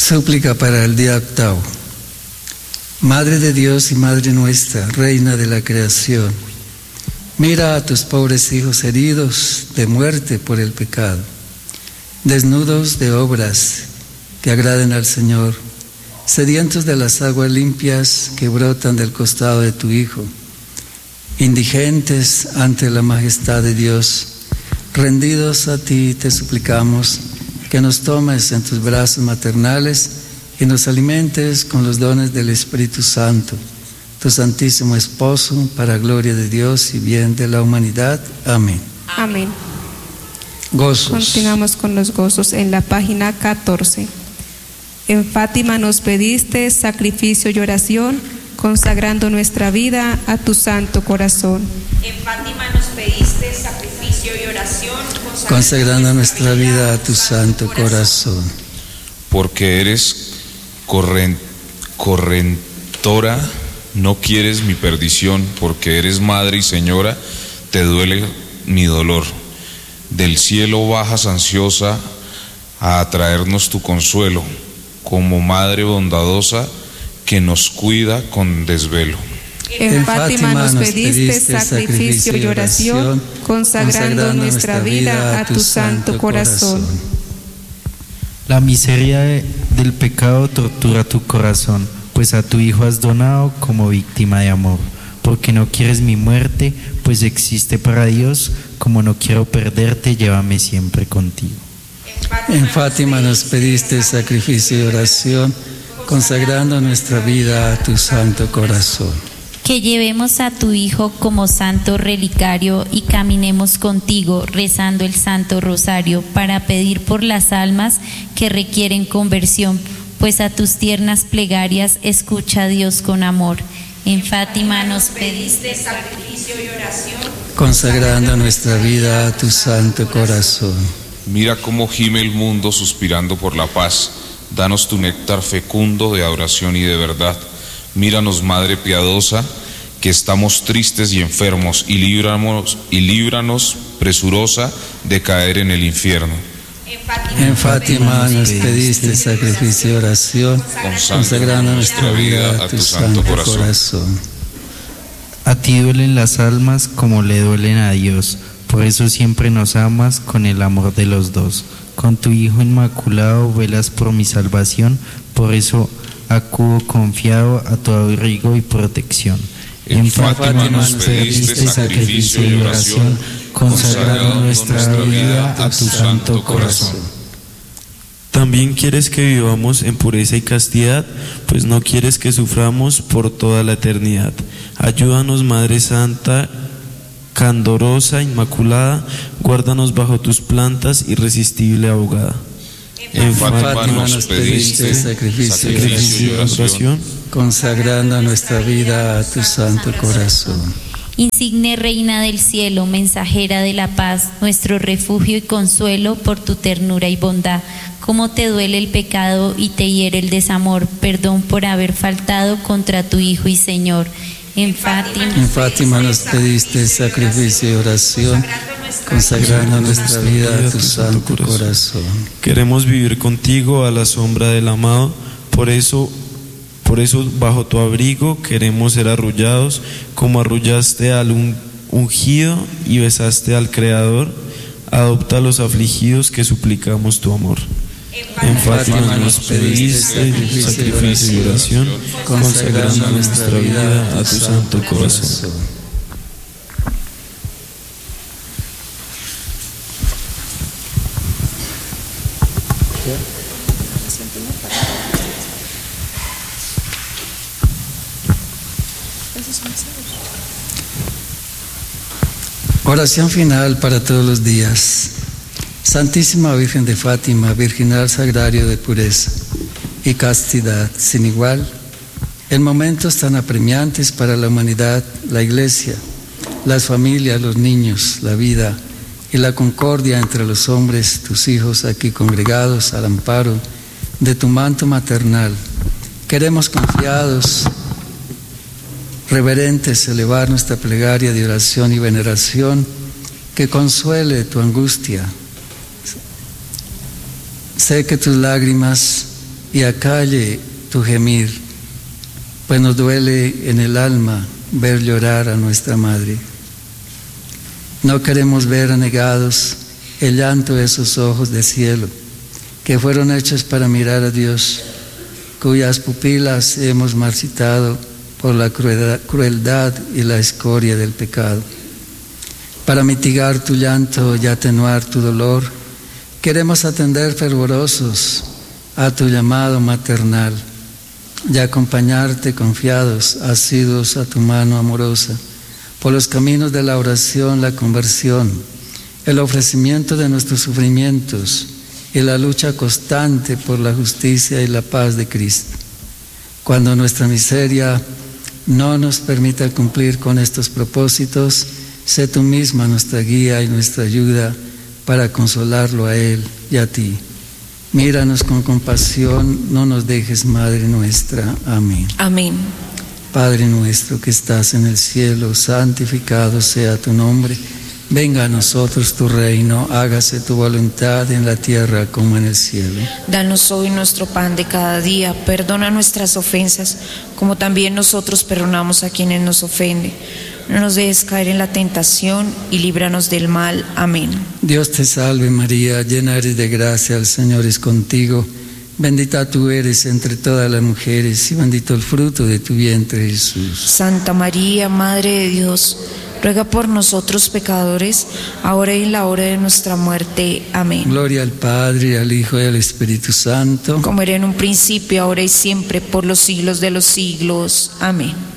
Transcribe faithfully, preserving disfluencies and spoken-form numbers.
Súplica para el día octavo. Madre de Dios y Madre nuestra, Reina de la creación, mira a tus pobres hijos heridos de muerte por el pecado, desnudos de obras que agraden al Señor, sedientos de las aguas limpias que brotan del costado de tu Hijo, indigentes ante la majestad de Dios, rendidos a ti te suplicamos que nos tomes en tus brazos maternales y nos alimentes con los dones del Espíritu Santo, tu Santísimo Esposo, para gloria de Dios y bien de la humanidad. Amén. Amén. Gozos. Continuamos con los gozos en la página catorce. En Fátima nos pediste sacrificio y oración, consagrando nuestra vida a tu santo corazón. En Fátima nos pediste sacrificio y oración, consagrando, consagrando nuestra vida a tu santo corazón. Porque eres corren, correntora, no quieres mi perdición, porque eres madre y señora, te duele mi dolor. Del cielo bajas ansiosa a traernos tu consuelo, como madre bondadosa que nos cuida con desvelo. En Fátima nos pediste sacrificio y oración, consagrando nuestra vida a tu santo corazón. La miseria del pecado tortura tu corazón, pues a tu Hijo has donado como víctima de amor. Porque no quieres mi muerte, pues existe para Dios, como no quiero perderte, llévame siempre contigo. En Fátima nos pediste sacrificio y oración, consagrando nuestra vida a tu santo corazón. Que llevemos a tu Hijo como santo relicario y caminemos contigo rezando el Santo Rosario para pedir por las almas que requieren conversión, pues a tus tiernas plegarias escucha Dios con amor. En Fátima nos pediste sacrificio y oración, consagrando nuestra vida a tu santo corazón. Mira cómo gime el mundo suspirando por la paz. Danos tu néctar fecundo de adoración y de verdad. Míranos, Madre piadosa, que estamos tristes y enfermos, y líbranos, y líbranos presurosa de caer en el infierno. En Fátima, en Fátima nos pediste sacrificio y oración, consagrando nuestra vida a tu santo corazón. corazón. A ti duelen las almas como le duelen a Dios, por eso siempre nos amas con el amor de los dos. Con tu Hijo Inmaculado velas por mi salvación, por eso acudo confiado a tu abrigo y protección. En, en Fátima nos pediste sacrificio y oración, consagrando nuestra vida a tu santo corazón. También quieres que vivamos en pureza y castidad, pues no quieres que suframos por toda la eternidad. Ayúdanos, Madre Santa, candorosa, inmaculada, guárdanos bajo tus plantas, irresistible abogada. En Fátima nos pediste sacrificio y oración, consagrando nuestra vida a tu santo corazón. Insigne Reina del cielo, mensajera de la paz, nuestro refugio y consuelo por tu ternura y bondad. Cómo te duele el pecado y te hiere el desamor, perdón por haber faltado contra tu Hijo y Señor. En Fátima, en Fátima nos pediste sacrificio y oración, consagrando nuestra vida a tu santo corazón. Queremos vivir contigo a la sombra del amado, por eso, por eso bajo tu abrigo queremos ser arrullados, como arrullaste al ungido y besaste al Creador. Adopta a los afligidos que suplicamos tu amor. En Fátima nos pediste sacrificio y oración, consagrando nuestra vida a tu santo corazón. Oración final para todos los días. Santísima Virgen de Fátima, virginal sagrario de pureza y castidad sin igual, en momentos tan apremiantes para la humanidad, la Iglesia, las familias, los niños, la vida y la concordia entre los hombres, tus hijos aquí congregados al amparo de tu manto maternal, queremos confiados, reverentes, elevar nuestra plegaria de oración y veneración que consuele tu angustia. Sé que tus lágrimas y acalle tu gemir, pues nos duele en el alma ver llorar a nuestra madre. No queremos ver anegados el llanto de esos ojos de cielo, que fueron hechos para mirar a Dios, cuyas pupilas hemos marchitado por la crueldad y la escoria del pecado. Para mitigar tu llanto y atenuar tu dolor, queremos atender fervorosos a tu llamado maternal y acompañarte confiados, asiduos a tu mano amorosa, por los caminos de la oración, la conversión, el ofrecimiento de nuestros sufrimientos y la lucha constante por la justicia y la paz de Cristo. Cuando nuestra miseria no nos permita cumplir con estos propósitos, sé tú misma nuestra guía y nuestra ayuda para consolarlo a Él y a ti. Míranos con compasión, no nos dejes, Madre nuestra. Amén. Amén. Padre nuestro que estás en el cielo, santificado sea tu nombre. Venga a nosotros tu reino, hágase tu voluntad en la tierra como en el cielo. Danos hoy nuestro pan de cada día, perdona nuestras ofensas, como también nosotros perdonamos a quienes nos ofenden. No nos dejes caer en la tentación y líbranos del mal. Amén. Dios te salve María, llena eres de gracia, el Señor es contigo. Bendita tú eres entre todas las mujeres y bendito el fruto de tu vientre, Jesús. Santa María, Madre de Dios, ruega por nosotros pecadores, ahora y en la hora de nuestra muerte. Amén. Gloria al Padre, al Hijo y al Espíritu Santo. Como era en un principio, ahora y siempre, por los siglos de los siglos. Amén.